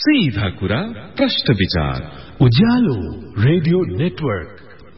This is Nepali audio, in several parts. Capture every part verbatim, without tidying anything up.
सीधा कुरा प्रश्न विचार उज्यालो रेडियो नेटवर्क।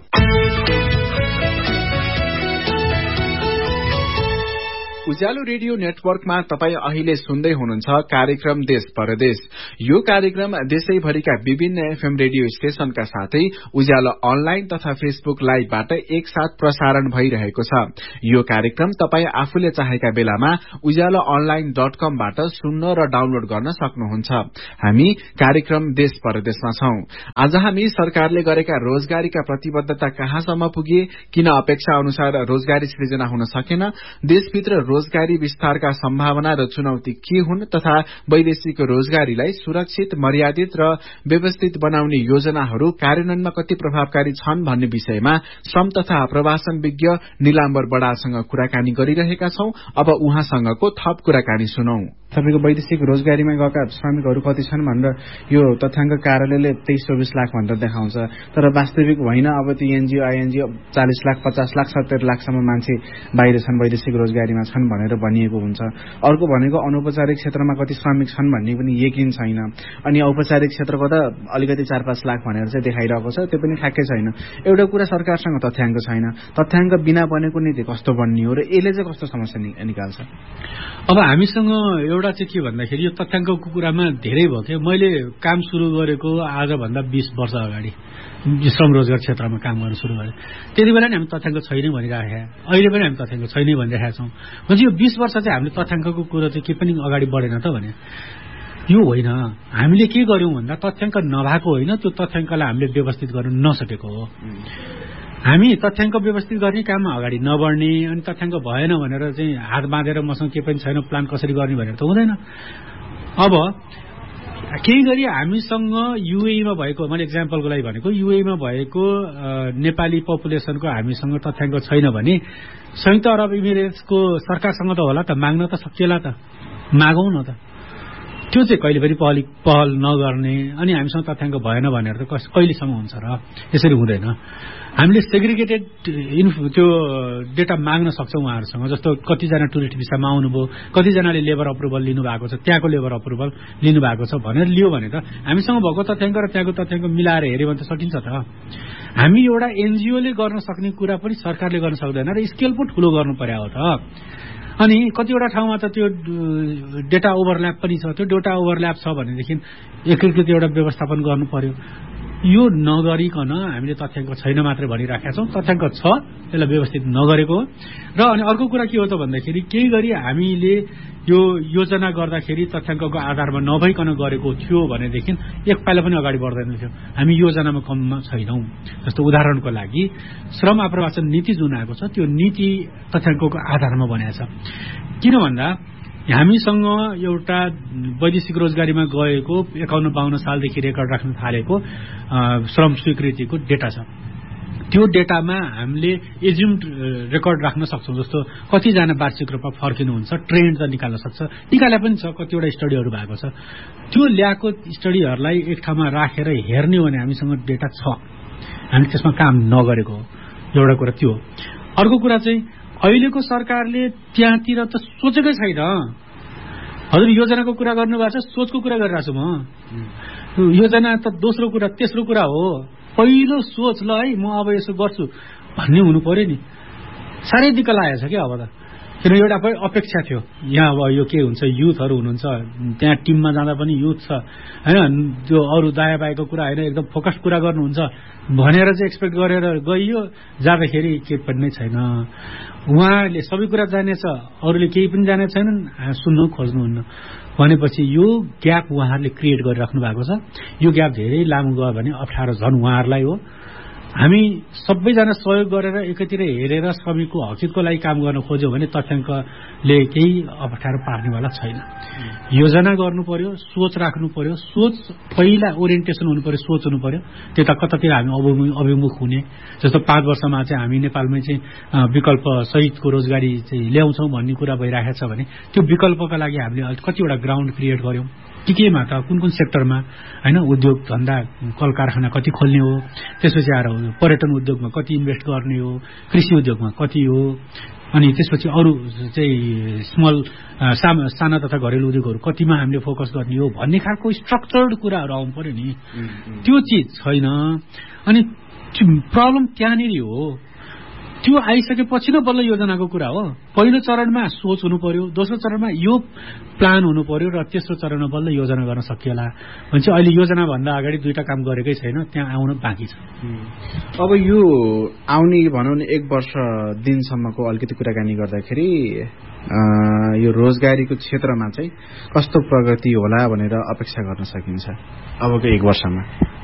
उज्यालो रेडियो नेटवर्कमा तपाईं अहिले सुन्दै हुनुहुन्छ कार्यक्रम देश परदेश। यो कार्यक्रम देशैभरिका विभिन्न एफएम रेडियो स्टेशनका साथै उज्यालो अनलाइन तथा फेसबुक लाइभबाट एकसाथ प्रसारण भइरहेको छ। यो कार्यक्रम तपाईं आफूले चाहेका बेलामा उज्यालो अनलाइन डट कमबाट सुन्न र डाउनलोड गर्न सक्नुहुन्छ। हामी कार्यक्रम देश परदेशमा छौं। आज हामी सरकारले गरेका रोजगारीका प्रतिबद्धता कहाँसम्म पुगे, किन अपेक्षा अनुसार रोजगारी सृजना हुन सकेन, देशभित्र रोजगारी विस्तारका सम्भावना र चुनौती के हुन् तथा वैदेशिक रोजगारीलाई सुरक्षित, मर्यादित र व्यवस्थित बनाउने योजनाहरू कार्यान्वयनमा कति प्रभावकारी छन् भन्ने विषयमा श्रम तथा प्रवासन विज्ञ निलाम्बर बडालसँग कुराकानी गरिरहेका छौं। अब उहाँसँगको थप कुराकानी सुनौं। तपाईको वैदेशिक रोजगारीमा गएका श्रमिकहरू कति छन् भनेर यो तथ्याङ्क कार्यालयले तेइस चौबिस लाख भनेर देखाउँछ, तर वास्तविक होइन। अब त्यो एनजिओ आइएनजिओ चालिस लाख पचास लाख सत्तरी लाखसम्म मान्छे बाहिर छन्, वैदेशिक रोजगारीमा छन् भनेर भनिएको हुन्छ। अर्को भनेको अनौपचारिक क्षेत्रमा कति श्रमिक छन् भन्ने पनि यकिन छैन। अनि औपचारिक क्षेत्रको त अलिकति चार पाँच लाख भनेर चाहिँ देखाइरहेको छ, त्यो पनि ठ्याक्कै छैन। एउटा कुरा सरकारसँग तथ्याङ्क छैन। तथ्याङ्क बिना बनेको नीति कस्तो बन्ने हो र यसले चाहिँ कस्तो समस्या निकाल्छ? अब हामीसँग एउटा चाहिँ के भन्दाखेरि यो तथ्याङ्कको कुरामा धेरै भयो थियो। मैले काम सुरु गरेको आजभन्दा बीस वर्ष अगाडि श्रम रोजगार क्षेत्रमा काम गर्न सुरु गरेँ। त्यति बेला नि हामी तथ्याङ्क छैन भनिरहेका, अहिले पनि हामी तथ्याङ्क छैन भनिरहेका छौँ। भने यो बीस वर्ष चाहिँ हामीले तथ्याङ्कको कुरो चाहिँ के पनि अगाडि बढेन त भने यो होइन। हामीले के गर्यौं भन्दा तथ्याङ्क नभएको होइन, त्यो तथ्याङ्कलाई हामीले व्यवस्थित गर्न नसकेको हो। हामी तथ्याङ्क व्यवस्थित गर्ने काममा अगाडि नबढ्ने, अनि तथ्याङ्क भएन भनेर चाहिँ हात बाँधेर मसँग के पनि छैन प्लान कसरी गर्ने भनेर त हुँदैन। अब केही गरी हामीसँग युएईमा भएको, मैले एक्जाम्पलको लागि भनेको युएईमा भएको नेपाली पपुलेसनको हामीसँग तथ्याङ्क छैन भने संयुक्त अरब इमिरेट्सको सरकारसँग त होला त, माग्न त सकिएला त, मागौँ न त। त्यो चाहिँ कहिले पनि पहल पहल नगर्ने, अनि हामीसँग तथ्याङ्क भएन भनेर त कहिलेसम्म हुन्छ र? यसरी हुँदैन। हामीले सेग्रिगेटेड त्यो डेटा माग्न सक्छौँ उहाँहरूसँग। जस्तो कतिजना टुरिस्ट भिसामा आउनुभयो, कतिजनाले लेबर अप्रुभल लिनुभएको छ, त्यहाँको लेबर अप्रुभल लिनुभएको छ भनेर लियो भने त हामीसँग भएको तथ्याङ्क र त्यहाँको तथ्याङ्क मिलाएर हेऱ्यो भने त सकिन्छ त। हामी एउटा एनजिओले गर्न सक्ने कुरा पनि सरकारले गर्न सक्दैन र स्केल पो ठुलो गर्नु पर्यो हो त। अनि कतिवटा ठाउँमा त त्यो डेटा ओभरल्याप पनि छ। त्यो डेटा ओभरल्याप छ भनेदेखि एकीकृत एउटा व्यवस्थापन गर्नु पर्यो। यो नगरिकन हामीले तथ्याङ्क छैन मात्रै भनिराखेका छौँ। तथ्याङ्क छ, त्यसलाई व्यवस्थित नगरेको हो। र अनि अर्को कुरा के हो त भन्दाखेरि केही गरी हामीले यो योजना गर्दाखेरि तथ्याङ्कको आधारमा नभइकन गरेको थियो भनेदेखि एक पाइला पनि अगाडि बढ्दैन थियो। हामी योजनामा कममा छैनौँ। जस्तो उदाहरणको लागि श्रम आप्रवासन नीति जुन आएको छ त्यो नीति तथ्याङ्कको आधारमा बनेको छ। किन भन्दा हामीसँग एउटा वैदेशिक रोजगारीमा गएको एकाउन्न बाहन्न सालदेखि रेकर्ड राख्न थालेको श्रम स्वीकृतिको डेटा छ। त्यो डेटामा हामीले एज्युम रेकर्ड राख्न सक्छौँ। जस्तो कतिजना वार्षिक रूपमा फर्किनुहुन्छ, ट्रेन्ड त निकाल्न सक्छ, निकाले पनि छ, कतिवटा स्टडीहरू भएको छ। त्यो ल्याएको स्टडीहरूलाई एक ठाउँमा राखेर हेर्ने हो भने हामीसँग डेटा छ, हामी त्यसमा काम नगरेको हो। एउटा कुरा त्यो। अर्को कुरा चाहिँ अहिलेको सरकारले त्यहाँतिर त सोचेकै छैन। हजुर योजनाको कुरा गर्नुभएको छ, सोचको कुरा गरिरहेको छु म। योजना त दोस्रो कुरा, तेस्रो कुरा हो। पहिलो सोच, ल है म अब यसो गर्छु भन्ने हुनु पर्यो नि। साह्रै दिक्क लागेको छ क्या अब त। किन एउटा अपेक्षा थियो यहाँ अब यो के हुन्छ, युथहरू हुनुहुन्छ त्यहाँ टिममा जाँदा पनि युथ छ होइन, त्यो अरू दायाँ बायाँको कुरा होइन, एकदम फोकस कुरा गर्नुहुन्छ भनेर चाहिँ एक्सपेक्ट गरेर गइयो। जाँदाखेरि केही पनि नै छैन। उहाँले सबै कुरा जानेछ, अरूले केही पनि जानेको छैनन्, सुन्नु खोज्नुहुन्न भनेपछि यो ग्याप उहाँहरूले क्रिएट गरिराख्नु भएको छ। यो ग्याप धेरै लामो गयो भने अप्ठ्यारो झन् उहाँहरूलाई हो। हामी सबैजना सहयोग गरेर एकैतिर हेरेर श्रमिकको हकितको लागि काम गर्न खोज्यौँ भने तथ्याङ्कले केही अप्ठ्यारो पार्नेवाला छैन। योजना गर्नु पर्यो, सोच राख्नु पर्यो, सोच पहिला ओरिएन्टेसन हुनु पर्यो, सोच हुनु पर्यो। त्यता कतातिर हामी अभिमुख हुने। जस्तो पाँच वर्षमा चाहिँ हामी नेपालमै चाहिँ विकल्प सहितको रोजगारी चाहिँ ल्याउँछौँ भन्ने कुरा भइरहेको छ भने त्यो विकल्पका लागि हामीले कतिवटा ग्राउन्ड क्रिएट गर्यौँ। के केमा त कुन कुन सेक्टरमा होइन उद्योग धन्दा कल कारखाना कति खोल्ने हो, त्यसपछि आएर पर्यटन उद्योगमा कति इन्भेस्ट गर्ने हो, कृषि उद्योगमा कति हो, अनि त्यसपछि अरू चाहिँ स्मल साना तथा घरेलु उद्योगहरू कतिमा हामीले फोकस गर्ने हो भन्ने खालको स्ट्रक्चर्ड कुराहरू आउनु पर्यो नि। त्यो चिज छैन। अनि प्रब्लम त्यहाँनिर हो। त्यो आइसकेपछि नै बल्ल योजनाको कुरा हो। पहिलो चरणमा सोच हुनु पर्यो, दोस्रो चरणमा यो प्लान हुनु पर्यो, र तेस्रो चरणमा बल्ल योजना गर्न सकिएला भने चाहिँ अहिले योजना भन्दा अगाडि दुईटा काम गरेकै छैन, त्यहाँ आउन बाँकी छ। अब यो आउने भनौँ न एक वर्ष दिनसम्मको अलिकति कुराकानी गर्दाखेरि यो रोजगारीको क्षेत्रमा चाहिँ कस्तो प्रगति होला भनेर अपेक्षा गर्न सकिन्छ अबको एक वर्षमा?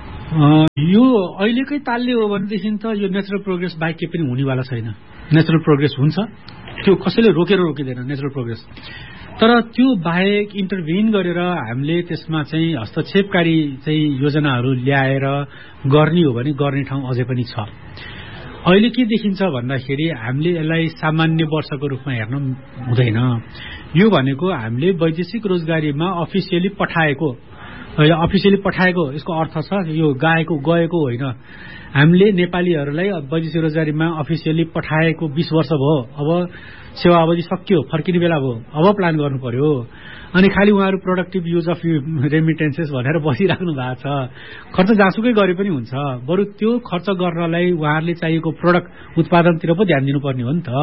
यो अहिलेकै तालले हो भनेदेखि त यो नेचुरल प्रोग्रेस बाहेक के पनि हुनेवाला छैन। नेचुरल प्रोग्रेस हुन्छ, त्यो कसैले रोकेर रोकिँदैन नेचुरल प्रोग्रेस, तर त्यो बाहेक इन्टरभिन गरेर हामीले त्यसमा चाहिँ हस्तक्षेपकारी चाहिँ योजनाहरू ल्याएर गर्ने हो भने गर्ने ठाउँ अझै पनि छ। अहिले के देखिन्छ भन्दाखेरि हामीले यसलाई सामान्य वर्षको रूपमा हेर्न हुँदैन। यो भनेको हामीले वैदेशिक रोजगारीमा अफिसियली पठाएको अफिसियली पठाएको यसको अर्थ छ यो गएको गएको होइन। हामीले नेपालीहरूलाई वैदेशिक रोजगारीमा अफिसियली पठाएको बीस वर्ष भयो, अब सेवा अवधि सकियो, फर्किने बेला भयो, अब प्लान गर्नु पर्यो। अनि खालि उहाँहरू प्रोडक्टिभ युज अफ रेमिटेन्सेस भनेर बसिराख्नु भएको छ। खर्च जहाँसुकै गरे पनि हुन्छ, बरु त्यो खर्च गर्नलाई उहाँहरूले चाहिएको प्रोडक्ट उत्पादनतिर पो ध्यान दिनुपर्ने हो नि त।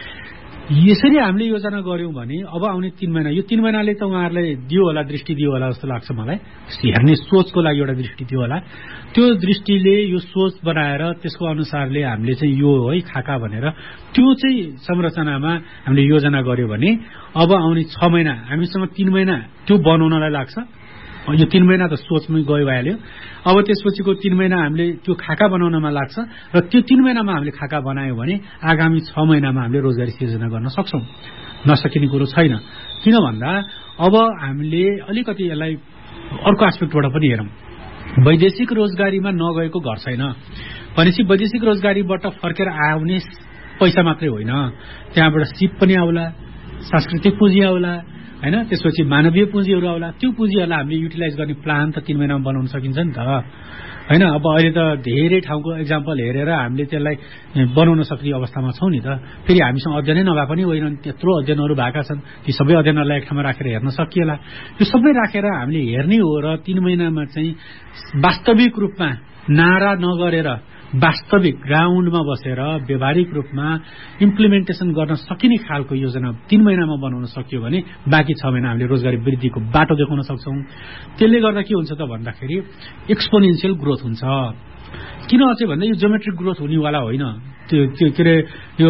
यसरी हामीले योजना गर्यौं भने अब आउने तीन महिना यो तीन महिनाले त उहाँहरूलाई दियो होला, दृष्टि दियो होला जस्तो लाग्छ मलाई। हेर्ने सोचको लागि एउटा दृष्टि दियो होला। त्यो दृष्टिले यो सोच बनाएर त्यसको अनुसारले हामीले चाहिँ यो है खाका भनेर त्यो चाहिँ संरचनामा हामीले योजना गर्यो भने अब आउने छ महिना हामीसँग तीन महिना त्यो बनाउनलाई लाग्छ। यो तीन महिना त सोचमै गयो भइहाल्यो। अब त्यसपछिको तीन महिना हामीले त्यो खाका बनाउनमा लाग्छ, र त्यो तीन महिनामा हामीले खाका बनायौँ भने आगामी छ महिनामा हामीले रोजगारी सिर्जना गर्न सक्छौँ। नसकिने कुरो छैन। किन भन्दा अब हामीले अलिकति यसलाई अर्को एस्पेक्टबाट पनि हेरौँ। वैदेशिक रोजगारीमा नगएको घर छैन भनेपछि वैदेशिक रोजगारीबाट फर्केर आउने पैसा मात्रै होइन, त्यहाँबाट सिप पनि आउला, सांस्कृतिक पुँजी आउला हैन, त्यसपछि मानवीय पुँजीहरू आउला। त्यो पुँजीहरूलाई हामीले युटिलाइज गर्ने प्लान त तीन महिनामा बनाउन सकिन्छ नि त हैन। अब अहिले त धेरै ठाउँको एक्जाम्पल हेरेर हामीले त्यसलाई बनाउन सक्ने अवस्थामा छौँ नि त। फेरि हामीसँग अध्ययनै नभए पनि होइन, त्यत्रो अध्ययनहरू भएका छन्, ती सबै अध्ययनहरूलाई एक ठाउँमा राखेर हेर्न सकिएला। त्यो सबै राखेर हामीले हेर्ने हो र तीन महिनामा चाहिँ वास्तविक रूपमा नारा नगरेर वास्तविक ग्राउन्डमा बसेर व्यावहारिक रूपमा इम्प्लिमेन्टेसन गर्न सकिने खालको योजना तीन महिनामा बनाउन सकियो भने बाँकी छ महिना हामीले रोजगारी वृद्धिको बाटो देखाउन सक्छौँ। त्यसले गर्दा के हुन्छ त भन्दाखेरि एक्सपोनेन्सियल ग्रोथ हुन्छ। किन चाहिँ भन्दा यो ज्योमेट्रिक ग्रोथ हुनेवाला होइन, त्यो त्यो के अरे यो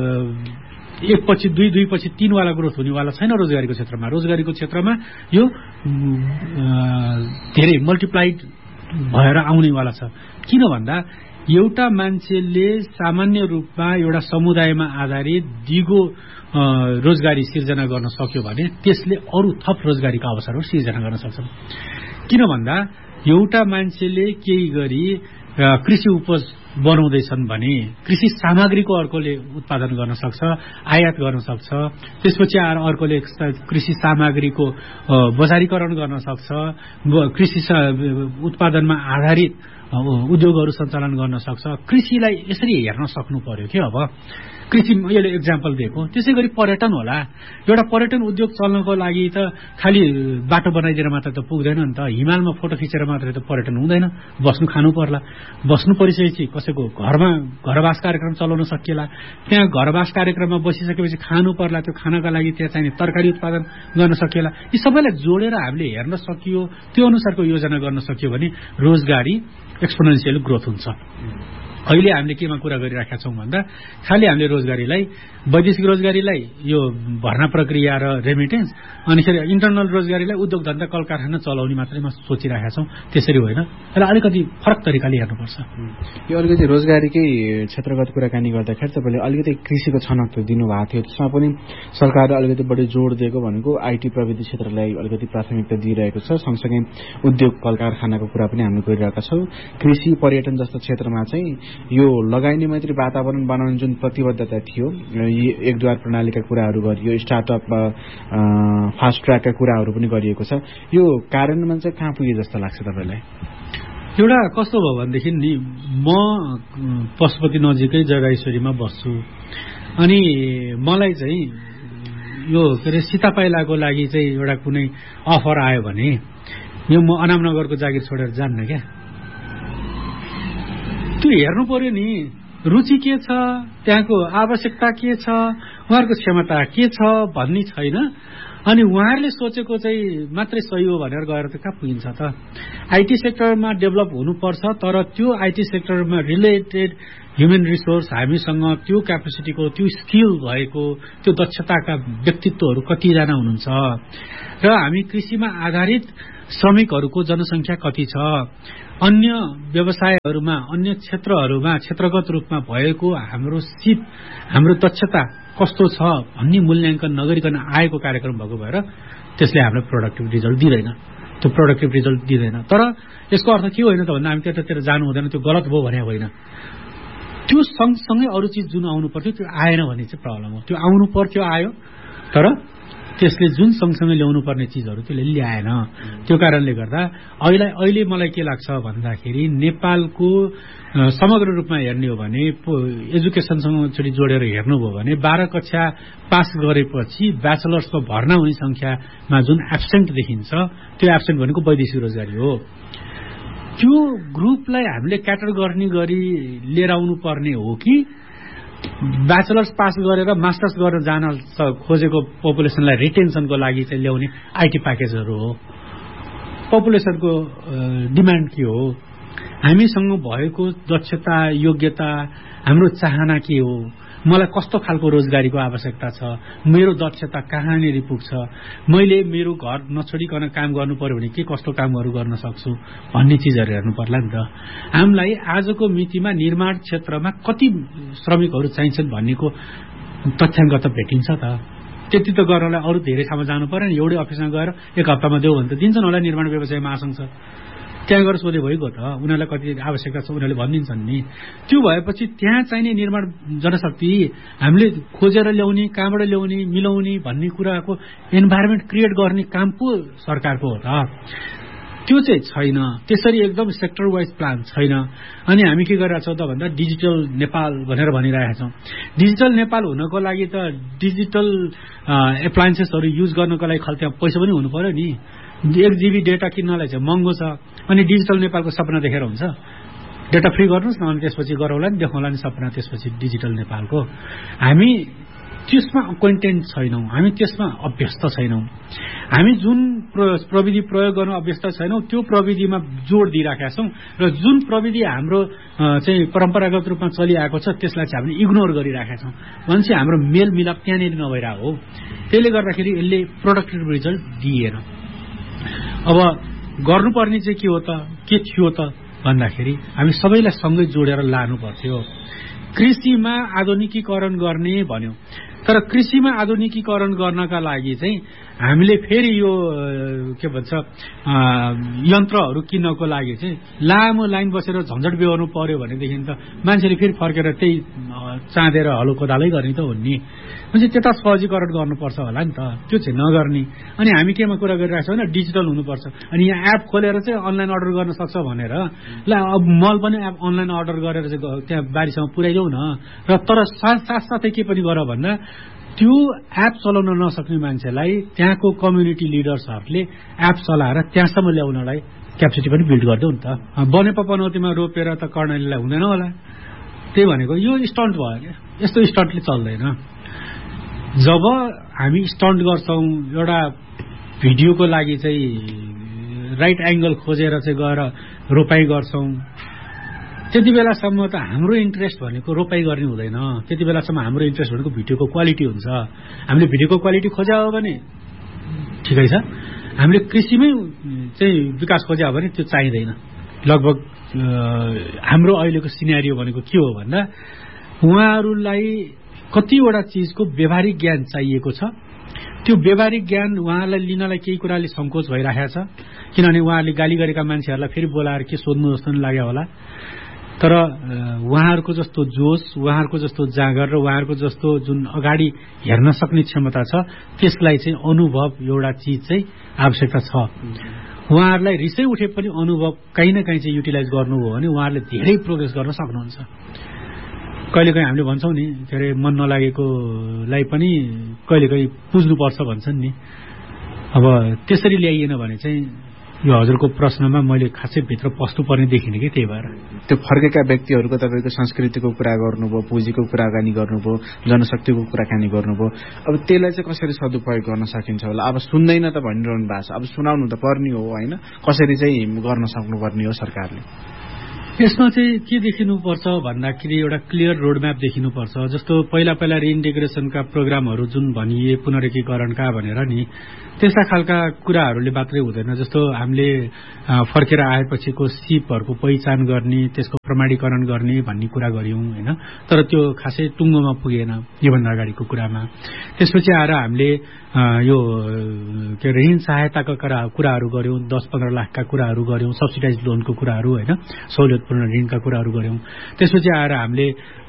एक पछि दुई दुई पछि तीनवाला ग्रोथ हुनेवाला छैन रोजगारीको क्षेत्रमा। रोजगारीको क्षेत्रमा यो धेरै मल्टिप्लाइड भएर आउनेवाला छ। किन भन्दा एउटा मान्छेले सामान्य रूपमा एउटा समुदायमा आधारित दिगो रोजगारी सिर्जना गर्न सक्यो भने त्यसले अरू थप रोजगारीका अवसरहरू सिर्जना गर्न सक्छ। किन भन्दा एउटा मान्छेले केही गरी कृषि उपज बनाउँदैछन् भने कृषि सामग्रीको अर्कोले उत्पादन गर्न सक्छ, आयात गर्न सक्छ। त्यसपछि आएर अर्कोले कृषि सामग्रीको बजारीकरण गर्न सक्छ, कृषि उत्पादनमा आधारित उद्योगहरू सञ्चालन गर्न सक्छ। कृषिलाई यसरी हेर्न सक्नु पर्यो कि अब कृषि यसले एक्जाम्पल दिएको। त्यसै गरी पर्यटन होला। एउटा पर्यटन उद्योग चल्नको लागि त खालि बाटो बनाइदिएर मात्र त पुग्दैन नि त। हिमालमा फोटो खिचेर मात्रै त पर्यटन हुँदैन, बस्नु खानु पर्ला। बस्नु परिसकेपछि कसैको घरमा घरवास कार्यक्रम चलाउन सकिएला, त्यहाँ घरवास कार्यक्रममा बसिसकेपछि खानु पर्ला, त्यो खानाका लागि त्यहाँ चाहिने तरकारी उत्पादन गर्न सकिएला। यी सबैलाई जोडेर हामीले हेर्न सकियो, त्यो अनुसारको योजना गर्न सकियो भने रोजगारी एक्सपोनेन्सियल ग्रोथ हुन्छ। अहिले हामीले केमा कुरा गरिराखेका छौँ भन्दा खालि हामीले रोजगारीलाई वैदेशिक रोजगारीलाई यो भर्ना प्रक्रिया र रेमिटेन्स अनि फेरि इन्टरनल रोजगारीलाई उद्योग धन्दा कल कारखाना चलाउने मात्रैमा सोचिरहेका छौँ। त्यसरी होइन, यसलाई अलिकति फरक तरिकाले हेर्नुपर्छ। यो अलिकति रोजगारीकै क्षेत्रगत कुराकानी गर्दाखेरि तपाईँले अलिकति कृषिको छनक दिनुभएको थियो, त्यसमा पनि सरकारले अलिकति बढी जोड दिएको भनेको आइटी प्रविधि क्षेत्रलाई अलिकति प्राथमिकता दिइरहेको छ। सँगसँगै उद्योग कल कारखानाको कुरा पनि हामीले गरिरहेका छौँ। कृषि पर्यटन जस्तो क्षेत्रमा चाहिँ यो लगानी मैत्री वातावरण बनाउने जुन प्रतिबद्धता थियो, एकद्वार प्रणालीका कुराहरू गरियो, स्टार्टअप फास्ट ट्र्याकका कुराहरू पनि गरिएको छ, यो कार्यान्वयन चाहिँ कहाँ पुगे जस्तो लाग्छ तपाईँलाई? एउटा कस्तो भयो भनेदेखि नि, म पशुपति नजिकै जयराजेश्वरीमा बस्छु अनि मलाई चाहिँ यो के अरे सीतापाइलाको लागि चाहिँ एउटा कुनै अफर आयो भने यो म अनामनगरको जागिर छोडेर जान्न क्या। त्यो हेर्नु पर्यो नि, रुचि के छ, त्यहाँको आवश्यकता के छ, उहाँहरूको क्षमता के छ भन्ने छैन। अनि उहाँहरूले सोचेको चाहिँ मात्रै सही हो भनेर गएर त कहाँ पुगिन्छ त? आइटी सेक्टरमा डेभलप हुनुपर्छ, तर त्यो आइटी सेक्टरमा रिलेटेड ह्युमन रिसोर्स हामीसँग त्यो क्यापेसिटीको, त्यो स्किल भएको, त्यो दक्षताका व्यक्तित्वहरू कतिजना हुनुहुन्छ र हामी कृषिमा आधारित श्रमिकहरूको जनसङ्ख्या कति छ, अन्य व्यवसायहरूमा, अन्य क्षेत्रहरूमा क्षेत्रगत रूपमा भएको हाम्रो सिप, हाम्रो दक्षता कस्तो छ भन्ने मूल्याङ्कन नगरिकन आएको कार्यक्रम भएको भएर त्यसले हामीलाई प्रोडक्टिभ रिजल्ट दिँदैन, त्यो प्रोडक्टिभ रिजल्ट दिँदैन। तर यसको अर्थ के होइन त भन्दा हामी त्यतातिर जानु हुँदैन, त्यो गलत भयो भने होइन। त्यो सँगसँगै अरू चिज जुन आउनु पर्थ्यो त्यो आएन भने चाहिँ प्रब्लम हो। त्यो आउनु पर्थ्यो, आयो, तर त्यसले जुन सँगसँगै ल्याउनु पर्ने चिजहरू त्यसले ल्याएन। त्यो कारणले गर्दा अहिले अहिले मलाई के लाग्छ भन्दाखेरि नेपालको समग्र रूपमा हेर्ने हो भने एजुकेसनसँग एकचोटि जोडेर हेर्नुभयो भने बाह्र कक्षा पास गरेपछि ब्याचलर्सको भर्ना हुने संख्यामा जुन एब्सेन्ट देखिन्छ, त्यो एब्सेन्ट भनेको वैदेशिक रोजगारी हो। त्यो ग्रुपलाई हामीले क्याटर गर्ने गरी लिएर आउनु पर्ने हो कि ब्याचलर्स पास गरेर मास्टर्स गर्न जान खोजेको पपुलेसनलाई रिटेन्सनको लागि चाहिँ ल्याउने आइटी प्याकेजहरू हो? पपुलेसनको डिमान्ड के हो, हामीसँग भएको दक्षता, योग्यता, हाम्रो चाहना के हो, मलाई कस्तो खालको रोजगारीको आवश्यकता छ, मेरो दक्षता कहाँनिर पुग्छ, मैले मेरो घर नछोडिकन काम गर्नु पर्यो भने के कस्तो कामहरू गर्न सक्छु भन्ने चिजहरू हेर्नु पर्ला नि त। हामीलाई आजको मितिमा निर्माण क्षेत्रमा कति श्रमिकहरू चाहिन्छन् भन्नेको तथ्याङ्क त भेटिन्छ त। त्यति त गर्नलाई अरू धेरै ठाउँमा जानु पर्यो नि, एउटै अफिसमा गएर एक हप्तामा देऊ भने त दिन्छन् होला। निर्माण व्यवसाय महासङ्घ छ, त्यहाँ गएर सोधे भइगयो त, उनीहरूलाई कति आवश्यकता छ उनीहरूले भनिदिन्छन् नि। त्यो भएपछि त्यहाँ चाहिने निर्माण जनशक्ति हामीले खोजेर ल्याउने, कहाँबाट ल्याउने, मिलाउने भन्ने कुराको इन्भाइरोमेन्ट क्रिएट गर्ने काम पो सरकारको हो त। त्यो चाहिँ छैन, त्यसरी एकदम सेक्टर वाइज प्लान छैन। अनि हामी के गरिरहेका छौँ त भन्दा डिजिटल नेपाल भनेर भनिरहेका छौँ। डिजिटल नेपाल हुनको लागि त डिजिटल एप्लायन्सेसहरू युज गर्नको लागि खालि त्यहाँ पैसा पनि हुनु पर्यो नि। एक जिबी डेटा किन्नलाई चाहिँ महँगो छ, अनि डिजिटल नेपालको सपना देखेर हुन्छ? डेटा फ्री गर्नुहोस् न, अनि त्यसपछि गरौँला नि, देखाउँला नि सपना त्यसपछि डिजिटल नेपालको। हामी त्यसमा अक्वेन्टेन्ट छैनौँ, हामी त्यसमा अभ्यस्त छैनौँ। हामी जुन प्रविधि प्रयोग गर्न अभ्यस्त छैनौँ त्यो प्रविधिमा जोड दिइराखेका छौँ, र जुन प्रविधि हाम्रो चाहिँ परम्परागत रूपमा चलिआएको छ त्यसलाई चाहिँ हामीले इग्नोर गरिराखेका छौँ। भनेपछि हाम्रो मेल मिलाप त्यहाँनिर नभइरहेको हो। त्यसले गर्दाखेरि यसले प्रोडक्टिभ रिजल्ट दिएन। अब गर्नुपर्ने चाहिँ के हो त, के थियो त भन्दाखेरि हामी सबैलाई सँगै जोडेर लानु पर्थ्यो। कृषिमा आधुनिकीकरण गर्ने भन्यो, तर कृषिमा आधुनिकीकरण गर्नका लागि चाहिँ हामीले फेरि यो के भन्छ यन्त्रहरू किन्नको लागि चाहिँ लामो लाइन बसेर झन्झट बेहोर्नु पर्यो भनेदेखि त मान्छेले फेरि फर्केर त्यही चाँदेर हलो कोदालै गर्ने त हो नि। म्हणजे त्यता सहजीकरण गर्नुपर्छ होला नि त, त्यो चाहिँ नगर्ने। अनि हामी केमा कुरा गरिरहेको छौँ भने डिजिटल हुनुपर्छ। अनि यहाँ एप खोलेर चाहिँ अनलाइन अर्डर गर्न सक्छ भनेर ल अब मल पनि एप अनलाइन अर्डर गरेर चाहिँ त्यहाँ बारीसम्म पुर्याइदेऊ न। र तर साथसाथै के पनि गर भन्दा त्यो एप चलाउन नसक्ने मान्छेलाई त्यहाँको कम्युनिटी लिडर्सहरूले एप चलाएर त्यहाँसम्म ल्याउनलाई क्यापेसिटी पनि बिल्ड गरिदेऊ नि त। बनेपा पनौतीमा रोपेर त कर्णालीलाई हुँदैन होला। त्यही भनेको यो स्टन्ट भयो क्या, यस्तो स्टन्टले चल्दैन। जब हामी स्टन्ट गर्छौँ, एउटा भिडियोको लागि चाहिँ राइट एङ्गल खोजेर चाहिँ गएर रोपाई गर्छौँ, त्यति बेलासम्म त हाम्रो इन्ट्रेस्ट भनेको रोपाई गर्ने हुँदैन। त्यति बेलासम्म हाम्रो इन्ट्रेस्ट भनेको भिडियोको क्वालिटी हुन्छ। हामीले भिडियोको क्वालिटी खोज्या हो भने ठिकै छ, हामीले कृषिमै चाहिँ विकास खोज्या हो भने त्यो चाहिँदैन। लगभग हाम्रो अहिलेको सिनेरियो भनेको के हो भन्दा उहाँहरूलाई कतिवटा चिजको व्यावहारिक ज्ञान चाहिएको छ। त्यो व्यावहारिक ज्ञान उहाँलाई लिनलाई केही कुराले सङ्कोच भइरहेको छ, किनभने उहाँहरूले गाली गरेका मान्छेहरूलाई फेरि बोलाएर के सोध्नु जस्तो नि लाग्यो होला। तर उहाँहरूको जस्तो जोश, उहाँहरूको जस्तो जाँगर र उहाँहरूको जस्तो जुन अगाडि हेर्न सक्ने क्षमता छ त्यसलाई चाहिँ अनुभव एउटा चिज चाहिँ आवश्यकता छ। उहाँहरूलाई रिसै उठे पनि अनुभव कहीँ न कहीँ चाहिँ युटिलाइज गर्नुभयो भने उहाँहरूले धेरै प्रोग्रेस गर्न सक्नुहुन्छ। कहिलेकाहीँ हामीले भन्छौँ नि के अरे मन नलागेकोलाई पनि कहिलेकाहीँ पुज्नुपर्छ भन्छन् नि। अब त्यसरी ल्याइएन भने चाहिँ यो हजुरको प्रश्नमा मैले खासै भित्र पस्नुपर्ने देखिने कि त्यही भएर त्यो फर्केका व्यक्तिहरूको तपाईँको संस्कृतिको कुरा गर्नुभयो, पुँजीको कुराकानी गर्नुभयो, जनशक्तिको कुराकानी गर्नुभयो। अब त्यसलाई चाहिँ कसरी सदुपयोग गर्न सकिन्छ होला? अब सुन्दैन त भनिरहनु भएको छ, अब सुनाउनु त पर्ने हो होइन, कसरी चाहिँ गर्न सक्नुपर्ने हो सरकारले? यसमा चाहिँ के देखिनुपर्छ भन्दाखेरि एउटा क्लियर रोडम्याप देखिनुपर्छ। जस्तो पहिला पहिला रिइन्टिग्रेसनका प्रोग्रामहरू जुन भनिए पुनरेकीकरणका भनेर नि त्यस्ता खालका कुराहरूले मात्रै हुँदैन। जस्तो हामीले फर्केर आएपछिको सिपहरूको पहिचान गर्ने, त्यसको प्रमाणीकरण गर्ने भन्ने कुरा गऱ्यौं होइन, तर त्यो खासै टुङ्गोमा पुगेन योभन्दा अगाडिको कुरामा। त्यसपछि आएर हामीले यो के ऋण सहायताका कुराहरू गऱ्यौं, दस पन्ध्र लाखका कुराहरू गऱ्यौं, सब्सिडाइज लोनको कुराहरू होइन, सहुलियतपूर्ण ऋणका कुराहरू गऱ्यौं। त्यसपछि आएर हामीले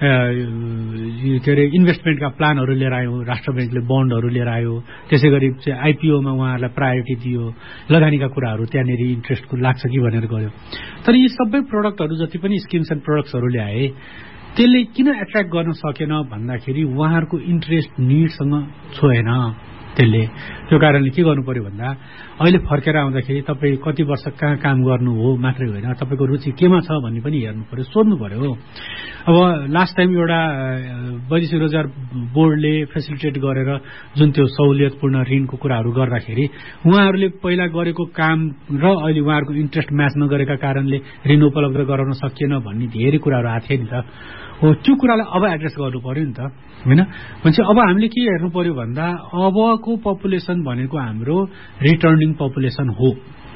के अरे इन्भेस्टमेन्टका प्लानहरू लिएर आयौं, राष्ट्र ब्याङ्कले बन्डहरू लिएर आयो, त्यसै गरी चाहिँ आइपिओमा उहाँहरूलाई प्रायोरिटी दियो, लगानीका कुराहरू त्यहाँनिर इन्ट्रेस्टको लाग्छ कि भनेर गऱ्यो। तर यी सबै प्रोडक्टहरू जति पनि स्किम्स एन्ड प्रोडक्ट्सहरू ल्याए त्यसले किन एट्र्याक्ट गर्न सकेन भन्दाखेरि उहाँहरूको इन्ट्रेस्ट निडसँग छोएन त्यसले। त्यो कारणले के गर्नु पर्यो भन्दा अहिले फर्केर आउँदाखेरि तपाईँ कति वर्ष कहाँ काम गर्नु हो मात्रै होइन, तपाईँको रुचि केमा छ भन्ने पनि हेर्नु पर्यो, सोध्नु पर्यो। अब लास्ट टाइम एउटा वैदेशिक रोजगार बोर्डले फेसिलिटेट गरेर जुन त्यो सहुलियतपूर्ण ऋणको कुराहरू गर्दाखेरि उहाँहरूले पहिला गरेको काम र अहिले उहाँहरूको इन्ट्रेस्ट म्याच नगरेका कारणले ऋण उपलब्ध गराउन सकिएन भन्ने धेरै कुराहरू आएको थियो नि त। हो त्यो कुरालाई अब एड्रेस गर्नु पर्यो नि त होइन। भनेपछि अब हामीले के हेर्नु पर्यो भन्दा अबको पपुलेसन भनेको हाम्रो रिटर्निङ पपुलेसन हो।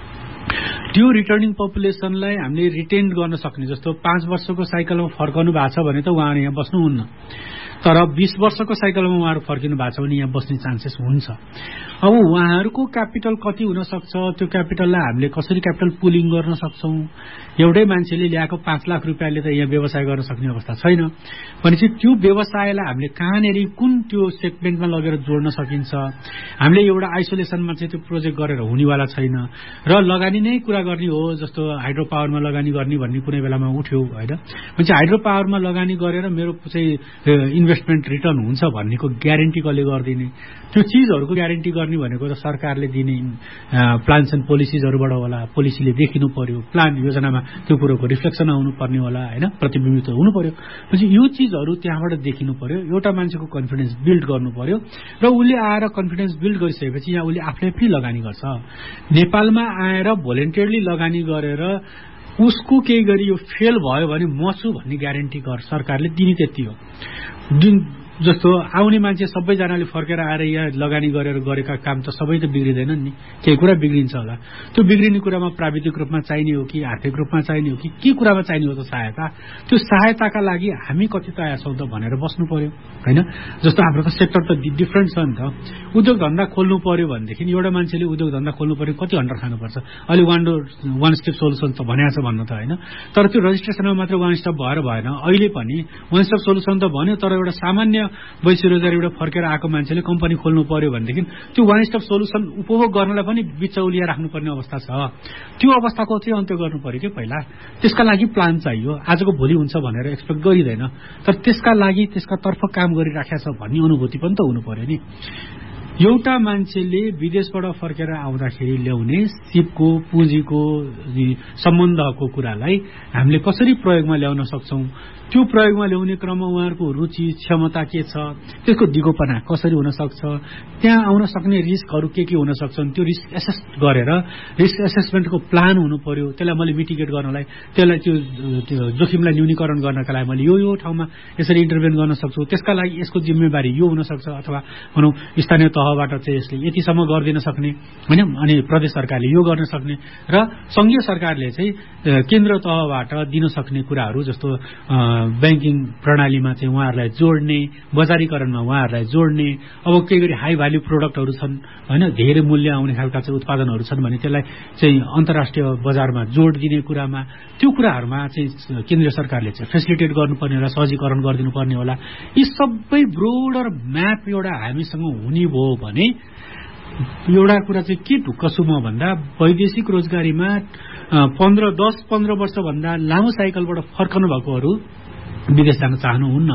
त्यो रिटर्निङ पपुलेसनलाई हामीले रिटेन गर्न सक्ने, जस्तो पाँच वर्षको साइकलमा फर्काउनु भएको छ भने त उहाँहरू यहाँ बस्नुहुन्न, तर बीस वर्षको साइकलमा उहाँहरू फर्किनु भएको छ भने यहाँ बस्ने चान्सेस हुन्छ। अब उहाँहरूको क्यापिटल कति हुन सक्छ, त्यो क्यापिटललाई हामीले कसरी क्यापिटल पुलिङ गर्न सक्छौं। एउटै मान्छेले ल्याएको पाँच लाख रुपियाँले त यहाँ व्यवसाय गर्न सक्ने अवस्था छैन भनेपछि त्यो व्यवसायलाई हामीले कहाँनिर कुन त्यो सेगमेन्टमा लगेर जोड्न सकिन्छ। हामीले एउटा आइसोलेसनमा चाहिँ त्यो प्रोजेक्ट गरेर हुनेवाला छैन र लगानी नै कुरा गर्ने हो, जस्तो हाइड्रो पावरमा लगानी गर्ने भन्ने कुनै बेलामा उठ्यो होइन। भनेपछि हाइड्रो पावरमा लगानी गरेर मेरो चाहिँ इन्भेस्टमेन्ट रिटर्न हुन्छ भन्नेको ग्यारेन्टी कसले गरिदिने? त्यो चिजहरूको ग्यारेन्टी गर्ने भनेको त सरकारले दिने प्लान्स एन्ड पोलिसिजहरूबाट होला, पोलिसीले देखिनु पर्यो, प्लान योजनामा त्यो कुरोको रिफ्लेक्सन आउनु पर्ने होला होइन, प्रतिबिम्बित हुनु पर्यो। पछि यो चिजहरू त्यहाँबाट देखिनु पर्यो, एउटा मान्छेको कन्फिडेन्स बिल्ड गर्नु पर्यो र उसले आएर कन्फिडेन्स बिल्ड गरिसकेपछि यहाँ उसले आफूले पनि लगानी गर्छ। नेपालमा आएर भोलिन्टियरली लगानी गरेर उसको केही गरी यो फेल भयो भने म छु भन्ने ग्यारेन्टी गर सरकारले दिने त्यति हो। जुन जस्तो आउने मान्छे सबैजनाले फर्केर आएर यहाँ लगानी गरेर गरेका काम त सबै त बिग्रिँदैनन् नि, केही कुरा बिग्रिन्छ होला। त्यो बिग्रिने कुरामा प्राविधिक रूपमा चाहिने हो कि आर्थिक रूपमा चाहिने हो कि के कुरामा चाहिने हो त सहायता? त्यो सहायताका लागि हामी कति तयार छौँ त भनेर बस्नु पर्यो होइन। जस्तो हाम्रो त सेक्टर त डिफ्रेन्ट छ नि त। उद्योग धन्दा खोल्नु पर्यो भनेदेखि एउटा मान्छेले उद्योग धन्दा खोल्नु पर्यो कति अन्डर खानुपर्छ? अहिले one door one step solution त भनेको छ भन्नु त होइन, तर त्यो रजिस्ट्रेसनमा मात्र वान स्टेप भएर भएन। अहिले पनि वान स्टेप सोल्युसन त भन्यो, तर एउटा सामान्य वैश्विक रोजगारीबाट फर्केर आएको मान्छेले कम्पनी खोल्नु पर्यो भनेदेखि त्यो वान स्टप सोल्युसन उपभोग गर्नलाई पनि बिचौलिया राख्नुपर्ने अवस्था छ। त्यो अवस्थाको चाहिँ अन्त्य गर्नु पर्यो कि पहिला। त्यसका लागि प्लान चाहियो, आजको भोलि हुन्छ भनेर एक्सपेक्ट गरिँदैन, तर त्यसका लागि त्यसका तर्फ काम गरिराखेको छ भन्ने अनुभूति पनि त हुनु पर्यो नि। एउटा मान्छेले विदेशबाट फर्केर आउँदाखेरि ल्याउने सिपको पुँजीको सम्बन्धको कुरालाई हामीले कसरी प्रयोगमा ल्याउन सक्छौं, त्यो प्रयोगमा ल्याउने क्रममा उहाँहरूको रुचि क्षमता के छ, त्यसको दिगोपना कसरी हुन सक्छ, त्यहाँ आउन सक्ने रिस्कहरू के के हुन सक्छन्, त्यो रिस्क एसेस गरेर रिस्क एसेसमेन्टको प्लान हुनु पर्यो। त्यसलाई मैले मिटिगेट गर्नलाई, त्यसलाई त्यो त्यो जोखिमलाई न्यूनीकरण गर्नका लागि मैले यो यो ठाउँमा यसरी इन्टरभेन गर्न सक्छु, त्यसका लागि यसको जिम्मेवारी यो हुन सक्छ, अथवा भनौँ स्थानीय तह तहबाट चाहिँ यसले यतिसम्म गरिदिन सक्ने होइन, अनि प्रदेश सरकारले यो गर्न सक्ने र संघीय सरकारले चाहिँ केन्द्र तहबाट दिन सक्ने कुराहरू जस्तो ब्याङ्किङ प्रणालीमा चाहिँ उहाँहरूलाई जोड्ने, बजारीकरणमा उहाँहरूलाई जोड्ने, अब केही गरी हाई भ्याल्यु प्रोडक्टहरू छन् होइन, धेरै मूल्य आउने खालका चाहिँ उत्पादनहरू छन् भने त्यसलाई चाहिँ अन्तर्राष्ट्रिय बजारमा जोड दिने कुरामा, त्यो कुराहरूमा चाहिँ केन्द्रीय सरकारले चाहिँ फेसिलिटेट गर्नुपर्ने होला, सहजीकरण गरिदिनुपर्ने होला। यी सबै ब्रोडर म्याप एउटा हामीसँग हुने भयो भने एउटा कुरा चाहिँ के ढुक्क छु म भन्दा वैदेशिक रोजगारीमा पन्ध्र दस पन्ध्र वर्षभन्दा लामो साइकलबाट फर्कनु भएकोहरू विदेश जान चाहनुहुन्न।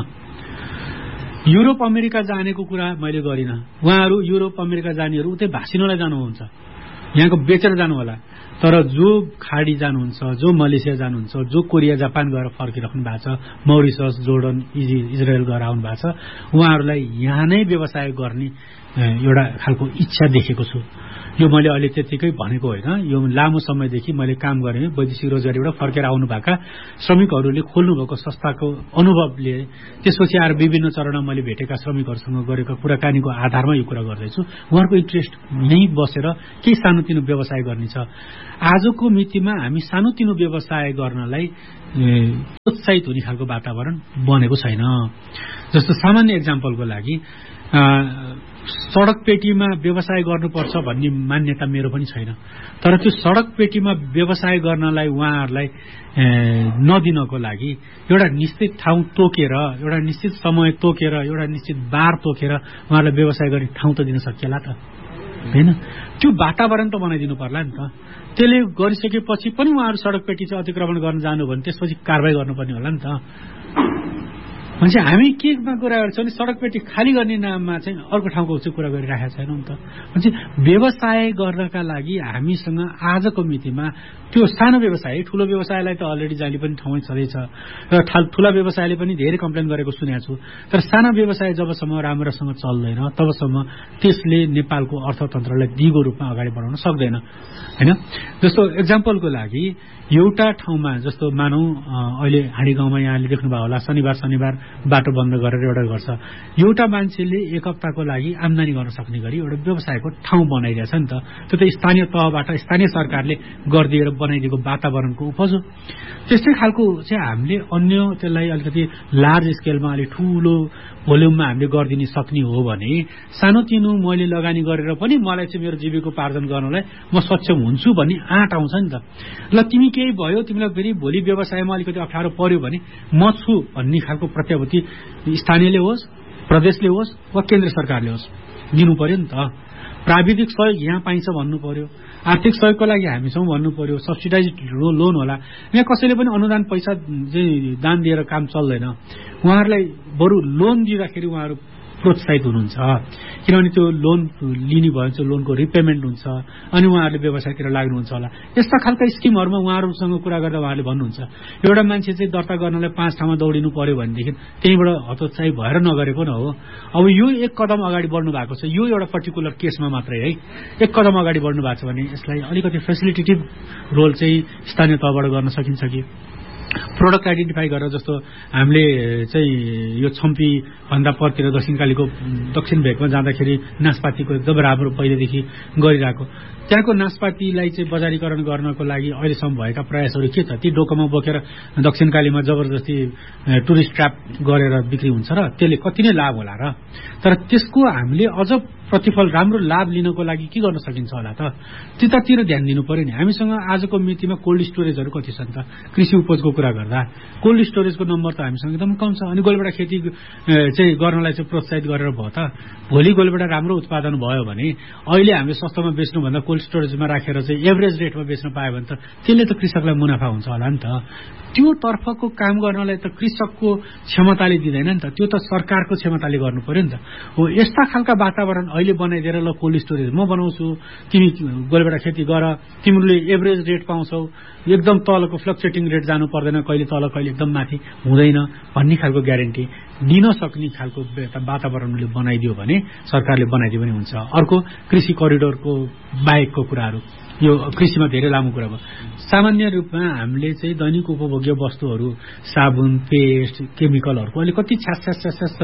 युरोप अमेरिका जानेको कुरा मैले गरिनँ, उहाँहरू युरोप अमेरिका जानेहरू उतै भासिनलाई जानुहुन्छ, यहाँको बेचेर जानु होला। तर जो खाडी जानुहुन्छ, जो मलेसिया जानुहुन्छ, जो कोरिया जापान गएर फर्किराख्नु भएको छ, मौरिसस, जोर्डन, इजरायल गएर आउनु भएको छ, उहाँहरूलाई यहाँ नै व्यवसाय गर्ने एउटा खालको इच्छा देखेको छु। यो मैले अहिले त्यतिकै भनेको होइन, यो लामो समयदेखि मैले काम गरेँ। वैदेशिक रोजगारीबाट फर्केर आउनुभएका श्रमिकहरूले खोल्नुभएको संस्थाको अनुभवले, त्यसपछि आएर विभिन्न चरणमा मैले भेटेका श्रमिकहरूसँग गरेका कुराकानीको आधारमा यो कुरा गर्दैछु। उहाँहरूको इन्ट्रेस्ट यहीँ बसेर केही सानोतिनो व्यवसाय गर्ने छ। आजको मितिमा हामी सानोतिनो व्यवसाय गर्नलाई प्रोत्साहित हुने खालको वातावरण बनेको छैन। जस्तो सामान्य एक्जाम्पलको लागि सडक पेटीमा व्यवसाय गर्नुपर्छ भन्ने मान्यता मेरो पनि छैन, तर त्यो सडक पेटीमा व्यवसाय गर्नलाई उहाँहरूलाई नदिनको लागि एउटा निश्चित ठाउँ तोकेर, एउटा निश्चित समय तोकेर, एउटा निश्चित बार तोकेर उहाँहरूलाई व्यवसाय गर्ने ठाउँ त दिन सकिएला त होइन। त्यो वातावरण त बनाइदिनु पर्ला नि त। त्यसले गरिसकेपछि पनि उहाँहरू सडक पेटी चाहिँ अतिक्रमण गर्न जानु भने त्यसपछि कारवाही गर्नुपर्ने होला नि त। भनेपछि हामी केमा कुरा गर्छौँ भने सडक पेटी खाली गर्ने नाममा चाहिँ अर्को ठाउँको चाहिँ कुरा गरिराखेका छैनौँ त। भनेपछि व्यवसाय गर्नका लागि हामीसँग आजको मितिमा त्यो सानो व्यवसाय, ठुलो व्यवसायलाई त अलरेडी जहिले पनि ठाउँै छँदैछ र ठुला व्यवसायले पनि धेरै कम्प्लेन गरेको सुनेको छु। तर सानो व्यवसाय जबसम्म राम्रोसँग चल्दैन तबसम्म त्यसले नेपालको अर्थतन्त्रलाई दिगो रूपमा अगाडि बढाउन सक्दैन होइन। जस्तो एक्जाम्पलको लागि एउटा ठाउँमा जस्तो मानौ अहिले हाँडी गाउँमा यहाँले देख्नुभयो होला, शनिबार शनिबार बाटो बन्द गरेर एउटा गर्छ। एउटा मान्छेले एक हप्ताको लागि आम्दानी गर्न सक्ने गरी एउटा व्यवसायको ठाउँ बनाइरहेछ नि त। त्यो त स्थानीय तहबाट स्थानीय सरकारले गरिदिएर बनाइदिएको वातावरणको उपज हो। त्यस्तै खालको चाहिँ हामीले अन्य त्यसलाई अलिकति लार्ज स्केलमा अलिक ठुलो भोल्युममा हामीले गरिदिन सक्ने हो भने सानोतिनो मैले लगानी गरेर पनि मलाई चाहिँ मेरो जीविकोपार्जन गर्नलाई म सक्षम हुन्छु भन्ने आँट आउँछ नि त। ल तिमी केही भयो, तिमीलाई फेरि भोलि व्यवसायमा अलिकति अप्ठ्यारो पर्यो भने म छु भन्ने खालको प्रत्याभूति स्थानीयले होस्, प्रदेशले होस् वा केन्द्र सरकारले होस् दिनु पर्यो नि त। प्राविधिक सहयोग यहाँ पाइन्छ भन्नु पर्यो, आर्थिक सहयोगको लागि हामीसँग भन्नु पर्यो, सब्सिडाइज लोन होला। यहाँ कसैले पनि अनुदान पैसा चाहिँ दान दिएर काम चल्दैन। उहाँहरूलाई बरु लोन दिँदाखेरि उहाँहरू प्रोत्साहित हुनुहुन्छ, किनभने त्यो लोन लिने भयो भने चाहिँ लोनको रिपेमेन्ट हुन्छ अनि उहाँहरूले व्यवसायतिर लाग्नुहुन्छ होला। यस्ता खालका स्किमहरूमा उहाँहरूसँग कुरा गर्दा उहाँहरूले भन्नुहुन्छ एउटा मान्छे चाहिँ दर्ता गर्नलाई पाँच ठाउँमा दौडिनु पर्यो भनेदेखि त्यहीँबाट हतोत्साही भएर नगरेको न हो। अब यो एक कदम अगाडि बढ्नु भएको छ, यो एउटा पर्टिकुलर केसमा मात्रै है एक कदम अगाडि बढ्नु भएको छ भने यसलाई अलिकति फेसिलिटेटिभ रोल चाहिँ स्थानीय तहबाट गर्न सकिन्छ कि प्रोडक्ट आइडेन्टिफाई गरेर। जस्तो हामीले चाहिँ यो छम्पी भन्दा परतिर दक्षिणकालीको दक्षिण भेगमा जाँदाखेरि नासपातीको एकदम राम्रो पहिलेदेखि गरिरहेको, त्यहाँको नासपातीलाई चाहिँ बजारीकरण गर्नको लागि अहिलेसम्म भएका प्रयासहरू के छ? ती डोकोमा बोकेर दक्षिणकालीमा जबरजस्ती टुरिस्ट ट्र्याप गरेर बिक्री हुन्छ र त्यसले कति नै लाभ होला र? तर त्यसको हामीले अझ प्रतिफल राम्रो लाभ लिनको लागि के गर्न सकिन्छ होला त? त्यतातिर ध्यान दिनु पर्यो नि। हामीसँग आजको मितिमा कोल्ड स्टोरेजहरू कति छन् त? कृषि उपजको कुरा गर्दा कोल्ड स्टोरेजको नम्बर त हामीसँग एकदम कम छ। अनि गोलबेडा खेती चाहिँ गर्नलाई चाहिँ प्रोत्साहित गरेर भयो त भोलि गोलबेडा राम्रो उत्पादन भयो भने अहिले हामीले सस्तोमा बेच्नुभन्दा कोल्ड स्टोरेजमा राखेर चाहिँ एभरेज रेटमा बेच्न पायो भने त त्यसले त कृषकलाई मुनाफा हुन्छ होला नि त। त्यो तर्फको काम गर्नलाई त कृषकको क्षमताले दिँदैन नि त, त्यो त सरकारको क्षमताले गर्नु पर्यो नि त। हो यस्ता खालका वातावरण अहिले बनाइदिएर ल कोल्ड स्टोरेज म बनाउँछु, तिमी गोलबेडा खेती गर, तिमीले एभरेज रेट पाउँछौ, एकदम तलको फ्लक्चुएटिङ रेट जानु पर्दैन, कहिले तल कहिले एकदम माथि हुँदैन भन्ने खालको ग्यारेन्टी दिन सक्ने खालको वातावरणले बनाइदियो भने सरकारले बनाइदियो भने हुन्छ। अर्को कृषि करिडोरको बाहेकको कुराहरू, यो कृषिमा धेरै लामो कुरा भयो। सामान्य रूपमा हामीले चाहिँ दैनिक उपभोग्य वस्तुहरू साबुन, पेस्ट, केमिकलहरूको अहिले कति छ्यास छ्यास छ्यास छ्यास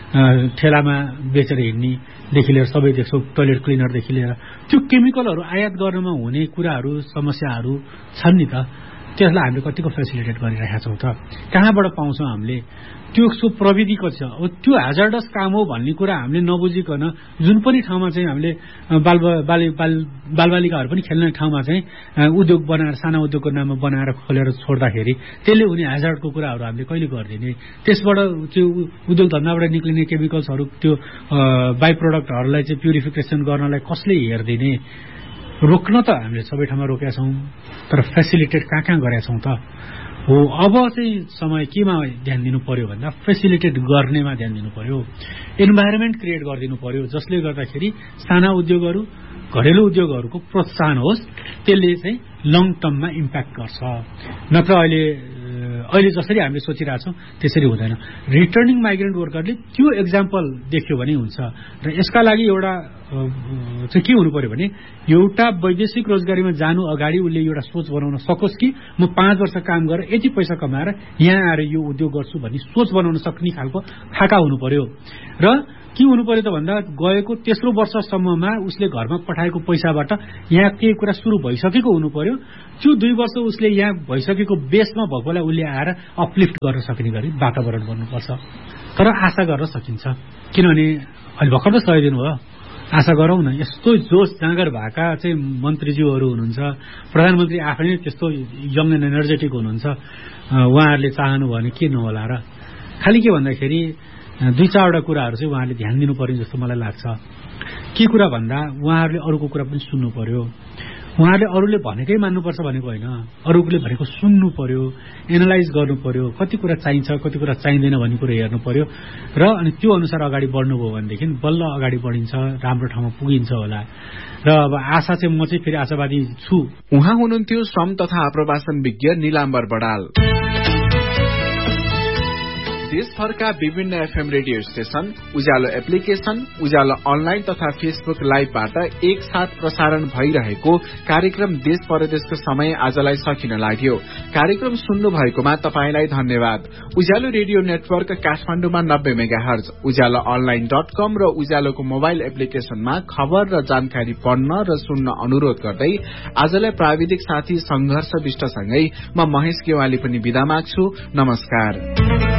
ठेलामा बेचेर हिँड्नेदेखि लिएर सबै देख्छौँ, टोयलेट क्लिनरदेखि लिएर त्यो केमिकलहरू आयात गर्नमा हुने कुराहरू समस्याहरू छन् नि त, त्यसलाई हामीले कतिको फेसिलिटेट गरिरहेका छौँ त, कहाँबाट पाउँछौँ हामीले त्यो सो प्रविधि कति छ। अब त्यो हेजार्डस काम हो भन्ने कुरा हामीले नबुझिकन जुन पनि ठाउँमा चाहिँ हामीले बाल बाली बाल बालबालिकाहरू पनि खेल्ने ठाउँमा चाहिँ उद्योग बनाएर साना उद्योगको नाममा बनाएर खोलेर छोड्दाखेरि त्यसले हुने हेजार्डको कुराहरू हामीले कहिले गरिदिने, त्यसबाट त्यो उद्योग धन्दाबाट निक्लिने केमिकल्सहरू त्यो बाई प्रोडक्टहरूलाई चाहिँ प्युरिफिकेसन गर्नलाई कसले हेरिदिने। रोक्न त हामीले सबै ठाउँमा रोकेका छौँ, तर फेसिलिटेट कहाँ कहाँ गरेका छौँ त हो। अब चाहिँ समय केमा ध्यान दिनु पर्यो भन्दा फेसिलिटेट गर्नेमा ध्यान दिनु पर्यो, इन्भाइरोमेन्ट क्रिएट गरिदिनु पर्यो जसले गर्दाखेरि साना उद्योगहरू घरेलु उद्योगहरूको प्रोत्साहन होस्, त्यसले चाहिँ लङ टर्ममा इम्प्याक्ट गर्छ। नत्र अहिले अहिले जसरी हामीले सोचिरहेछौँ त्यसरी हुँदैन। रिटर्निङ माइग्रेन्ट वर्करले त्यो एक्जाम्पल देख्यो भने हुन्छ। र यसका लागि एउटा चाहिँ के हुनु पर्यो भने एउटा वैदेशिक रोजगारीमा जानु अगाडि उसले एउटा सोच बनाउन सकोस् कि म पाँच वर्ष काम गरेर यति पैसा कमाएर यहाँ आएर यो उद्योग गर्छु भन्ने सोच बनाउन सक्ने खालको खाका हुनु पर्यो। र के हुनु पर्यो त भन्दा गएको तेस्रो वर्षसम्ममा उसले घरमा पठाएको पैसाबाट यहाँ केही कुरा सुरु भइसकेको हुनु पर्यो। त्यो दुई वर्ष उसले यहाँ भइसकेको बेसमा भएकोलाई उसले आएर अपलिफ्ट गर्न सक्ने गरी वातावरण बन्नुपर्छ। तर आशा गर्न सकिन्छ, किनभने अहिले भर्खर त सय दिन भयो, आशा गरौँ न। यस्तो जोस जाँगर भएका चाहिँ मन्त्रीज्यूहरू हुनुहुन्छ, प्रधानमन्त्री आफै नै त्यस्तो यङ एन्ड एनर्जेटिक हुनुहुन्छ, उहाँहरूले चाहनु भने के नहोला र। खालि के भन्दाखेरि दुई चारवटा कुराहरू चाहिँ उहाँहरूले ध्यान दिनु पर्यो जस्तो मलाई लाग्छ। के कुरा भन्दा उहाँहरूले अरूको कुरा पनि सुन्नु पर्यो। उहाँहरूले अरूले भनेकै मान्नुपर्छ भनेको होइन, अरूले भनेको सुन्नु पर्यो, एनालाइज गर्नु पर्यो, कति कुरा चाहिन्छ कति कुरा चाहिँदैन भन्ने कुरा हेर्नु पर्यो। र अनि त्यो अनुसार अगाडि बढ्नुभयो भनेदेखि बल्ल अगाडि बढिन्छ, राम्रो ठाउँमा पुगिन्छ होला। र अब आशा चाहिँ म चाहिँ फेरि आशावादी छु। उहाँ हुनुहुन्थ्यो श्रम तथा आप्रवासन विज्ञ निलाम्बर बडाल। देशभरका विभिन्न एफएम रेडियो स्टेशन, उज्यालो एप्लिकेशन, उज्यालो अनलाइन तथा फेसबुक लाइभबाट एक साथ प्रसारण भइरहेको कार्यक्रम देश परदेशको समय आजलाई सकिन लाग्यो। कार्यक्रम सुन्नु भएकोमा तपाईलाई धन्यवाद। उज्यालो रेडियो नेटवर्क काठमाडौँमा नब्बे मेगा हर्ज, उज्यालो अनलाइन डट कम र उज्यालोको मोबाइल एप्लिकेशनमा खबर र जानकारी पढ्न र सुन्न अनुरोध गर्दै आजलाई प्राविधिक साथी संघर्ष विष्टसँगै म महेश गेवाली पनि बिदा माग्छु। नमस्कार।